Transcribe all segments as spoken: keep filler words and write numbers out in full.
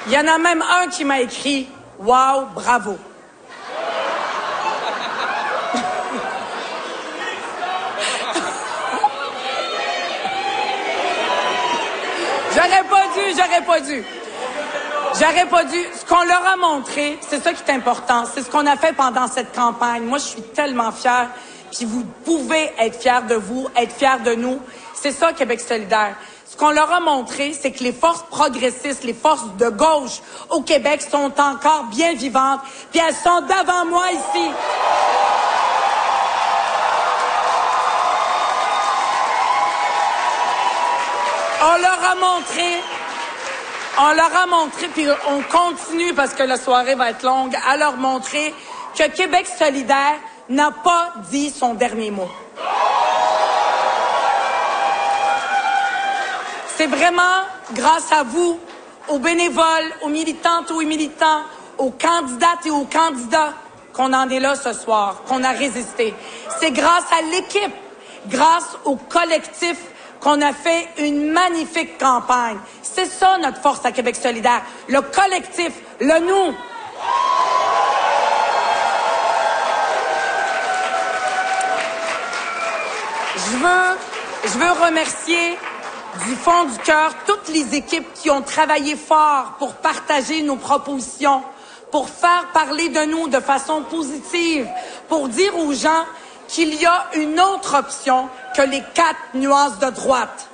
Il y en a même un qui m'a écrit « Wow, bravo ». J'aurais pas dû, j'aurais pas dû. J'aurais pas dû. Ce qu'on leur a montré, c'est ça qui est important. C'est ce qu'on a fait pendant cette campagne. Moi, je suis tellement fière. Puis vous pouvez être fiers de vous, être fiers de nous. C'est ça, Québec solidaire. Ce qu'on leur a montré, c'est que les forces progressistes, les forces de gauche au Québec sont encore bien vivantes. Puis elles sont devant moi ici. On leur a montré, on leur a montré, puis on continue parce que la soirée va être longue, à leur montrer que Québec solidaire n'a pas dit son dernier mot. C'est vraiment grâce à vous, aux bénévoles, aux militantes, aux militants, aux candidates et aux candidats qu'on en est là ce soir, qu'on a résisté. C'est grâce à l'équipe, grâce au collectif qu'on a fait une magnifique campagne. C'est ça notre force à Québec solidaire, le collectif, le nous. Je veux, je veux remercier du fond du cœur toutes les équipes qui ont travaillé fort pour partager nos propositions, pour faire parler de nous de façon positive, pour dire aux gens qu'il y a une autre option que les quatre nuances de droite.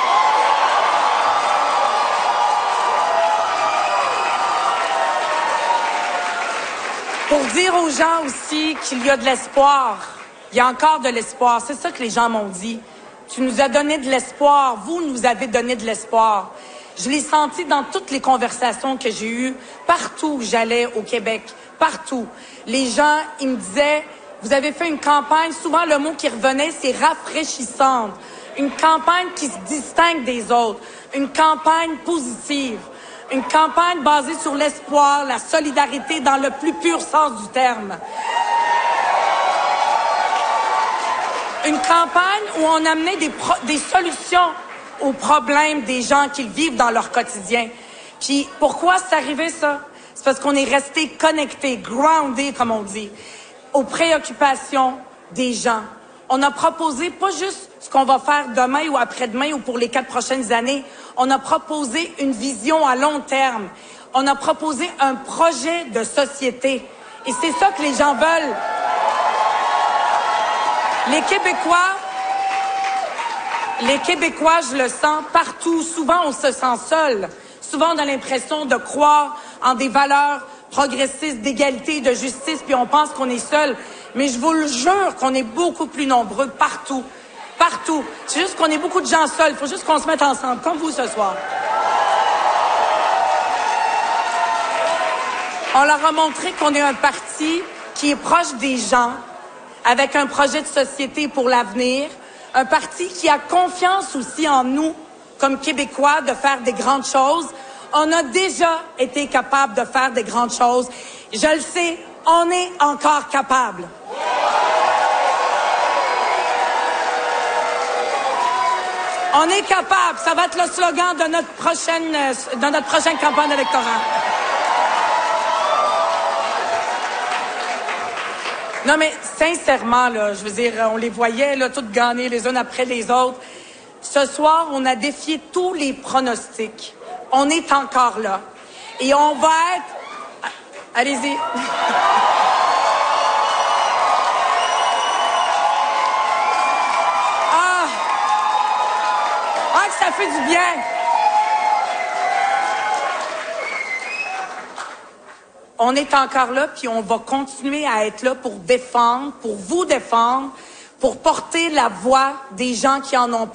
Pour dire aux gens aussi qu'il y a de l'espoir. Il y a encore de l'espoir. C'est ça que les gens m'ont dit. Tu nous as donné de l'espoir. Vous nous avez donné de l'espoir. Je l'ai senti dans toutes les conversations que j'ai eues, partout où j'allais au Québec, partout. Les gens, ils me disaient, vous avez fait une campagne, souvent le mot qui revenait, c'est rafraîchissante. Une campagne qui se distingue des autres. Une campagne positive. Une campagne basée sur l'espoir, la solidarité dans le plus pur sens du terme. Une campagne où on amenait des, pro- des solutions aux problèmes des gens qui vivent dans leur quotidien. Puis pourquoi c'est arrivé ça? C'est parce qu'on est resté connecté, groundé comme on dit, aux préoccupations des gens. On a proposé pas juste ce qu'on va faire demain ou après-demain ou pour les quatre prochaines années. On a proposé une vision à long terme. On a proposé un projet de société. Et c'est ça que les gens veulent. Les Québécois, les Québécois, je le sens partout. Souvent, on se sent seul. Souvent, on a l'impression de croire en des valeurs progressistes, d'égalité, de justice, puis on pense qu'on est seul. Mais je vous le jure qu'on est beaucoup plus nombreux partout. Partout. C'est juste qu'on est beaucoup de gens seuls. Il faut juste qu'on se mette ensemble, comme vous ce soir. On leur a montré qu'on est un parti qui est proche des gens, avec un projet de société pour l'avenir, un parti qui a confiance aussi en nous, comme Québécois, de faire des grandes choses. On a déjà été capable de faire des grandes choses. Je le sais, on est encore capable. On est capable. Ça va être le slogan de notre prochaine, de notre prochaine campagne électorale. Non, mais sincèrement, là, je veux dire, on les voyait, là, toutes gagner les unes après les autres. Ce soir, on a défié tous les pronostics. On est encore là. Et on va être... Allez-y. Ah! Ah, que ça fait du bien! On est encore là, puis on va continuer à être là pour défendre, pour vous défendre, pour porter la voix des gens qui en ont